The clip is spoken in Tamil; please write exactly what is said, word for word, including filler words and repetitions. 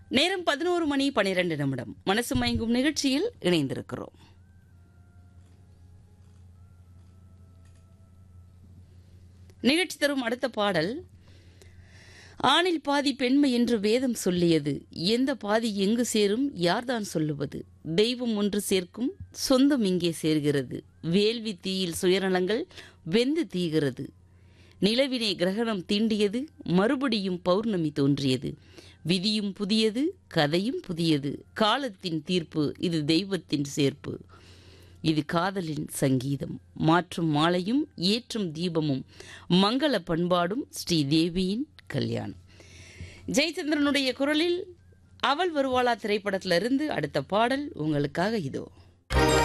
நேரம் பதினோரு மணி பனிரெண்டு நிமிடம். மனசு மயங்கும் நிகழ்ச்சியில் இணைந்திருக்கிறோம். நிகழ்ச்சி தரும் அடுத்த பாடல், ஆணில் பாதி பெண்மை என்று வேதம் சொல்லியது, எந்த பாதி எங்கு சேரும் யார்தான் சொல்லுவது, தெய்வம் ஒன்று சேர்க்கும் சொந்தம் இங்கே சேர்கிறது, வேள்வி தீயில் சுயநலங்கள் வெந்து தீகிறது, நிலவினை கிரகணம் தீண்டியது, மறுபடியும் பௌர்ணமி தோன்றியது, விதியும் புதியது கதையும் புதியது, காலத்தின் தீர்ப்பு இது தெய்வத்தின் சேர்ப்பு, இது காதலின் சங்கீதம், மாற்றும் மாலையும் ஏற்றும் தீபமும் மங்கள பண்பாடும் ஸ்ரீதேவியின் கல்யாணம். ஜெயச்சந்திரனுடைய குரலில் அவள் வருவாளா திரைப்படத்திலிருந்து அடுத்த பாடல் உங்களுக்காக இதோ.